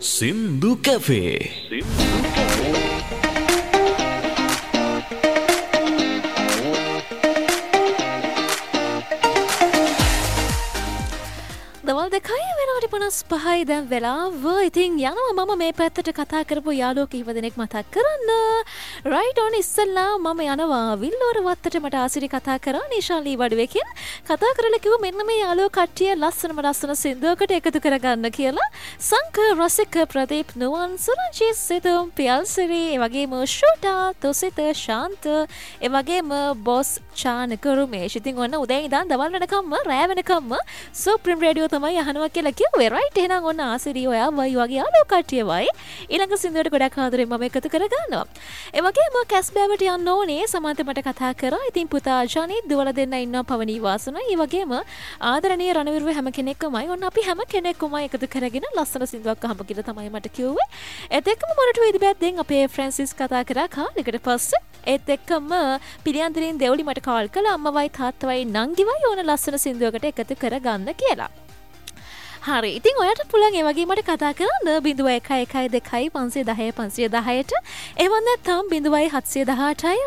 Sindhu Cafe. දවල් දෙකයි වෙනකොට 55යි දැන් වෙලාව. ඉතින් යනවා මම මේ පැත්තට කතා කරපු යාළුවෝ කිහිප දෙනෙක් මතක් කරන්න. රයිට් ඔන් ඉස්සෙල්ලා මම යනවා විල්ලෝර වත්තට මට ආසිරි කතා කරා නිශාලී වඩුවකින්. කතා කරලා කිව්වා මෙන්න මේ යාළුවෝ කට්ටිය ලස්සන සින්දුවකට එකතු කරගන්න කියලා. සංක රසික ප්‍රදීප් නුවන් සුරංජිත් සිතුම් පියල්සිරි ඒ වගේම ෂුටා තුසිත ශාන්ත ඒ වගේම බොස් චානක රුමේෂ්. ඉතින් ඔන්න උදේ ඉඳන් දවල් වෙනකම්ම රෑ වෙනකම්ම සුප්‍රීම රේඩියෝ තමයි අහනවා කියලා කිව්වේ. රයිට් එහෙනම් ඔන්න ආසිරි ඔයා වයි වගේ යාළුවෝ කට්ටිය වයි ඊළඟ සින්දුවට ගොඩක් ආදරෙන් මම එකතු කරගන්නවා. ඒ වගේම කැස්බෑවට යන්න ඕනේ සමන්ත මට කතා කරා. ඉතින් පුතා ජනි දුවල දෙන්න ඉන්නවා පවනී වාසන. ඒ වගේම ආදරණීය රණවිරුව හැම කෙනෙක්මයි ඔන්න අපි හැම කෙනෙක්ම එකතු කරගෙන ලස්සන සින්දුවක් අහමු කියලා තමයි මට කිව්වේ. ඒත් එක්කම මොනට වේද බැද්දෙන් අපේ ෆ්‍රැන්සිස් කතා කරා කාලෙකට පස්සේ. ඒත් එක්කම පිළියන්තරින් දෙව්ලි මට කෝල් කළා අම්මවයි තාත්තවයි නංගිවයි ඕන ලස්සන සින්දුවකට එකතු කරගන්න කියලා. හරි ඉතින් ඔයාට පුළුවන් ඒ වගේ මට කතා කරන්න 0112 510 510ට එහෙම නැත්නම් 0718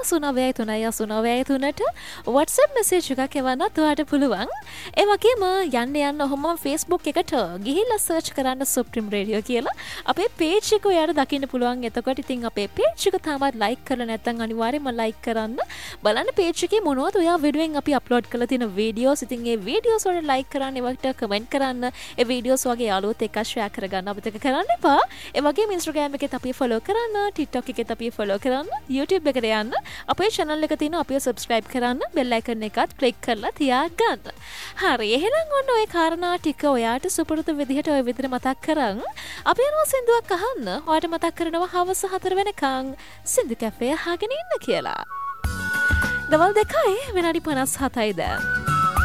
89 WhatsApp message එකක් එවන්නත් ඔයාට පුළුවන්. ඒ වගේම යන්න ඔහොම Facebook එකට ගිහිල්ලා search කරන්න Supreme Radio කියලා. අපේ page එක ඔයාට දකින්න පුළුවන්. එතකොට ඉතින් අපේ page එක තාමත් like කරලා නැත්නම් අනිවාර්යයෙන්ම like කරන්න. බලන්න page එකේ මොනවද ඔයා වීඩියෝෙන් අපි upload කරලා තියෙන videos. ඉතින් ඒ videos වලට like කරන්න ඒවට comment කරන්න. වීඩියෝස් වගේ යාළුවොත් එක්ක ෂෙයා කරගන්න අපිට කරන්න එපා. ඒ වගේම Instagram එකෙත් අපි follow කරන්න, TikTok එකෙත් අපි follow කරන්න, YouTube එකට යන්න, අපේ channel එක තියෙනවා අපිව subscribe කරන්න, bell icon එකත් click කරලා තියාගන්න. හරි එහෙනම් ඔන්න ඔය කාරණා ටික ඔයාට සුපුරුදු විදිහට ඔය විදිහට මතක් කරන් අපි යනවා සින්දුවක් අහන්න. ඔයාට මතක් කරනවා හවස 4 වෙනකන් සින්දු කැෆේ අහගෙන ඉන්න කියලා. දවල් දෙකයි විනාඩි 57යි දැන්.